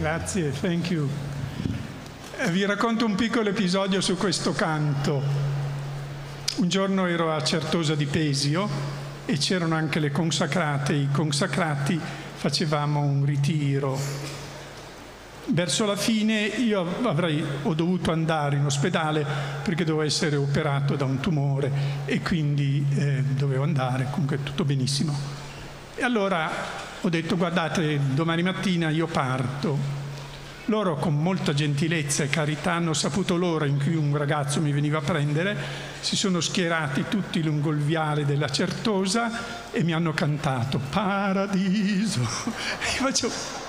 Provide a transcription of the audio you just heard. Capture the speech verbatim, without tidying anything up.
Grazie, thank you. Eh, vi racconto un piccolo episodio su questo canto. Un giorno ero a Certosa di Pesio e c'erano anche le consacrate. I consacrati facevamo un ritiro. Verso la fine io avrei, ho dovuto andare in ospedale perché dovevo essere operato da un tumore e quindi eh, dovevo andare, comunque tutto benissimo. E allora ho detto: guardate, domani mattina io parto. Loro con molta gentilezza e carità hanno saputo l'ora in cui un ragazzo mi veniva a prendere, si sono schierati tutti lungo il viale della Certosa e mi hanno cantato Paradiso. E io faccio: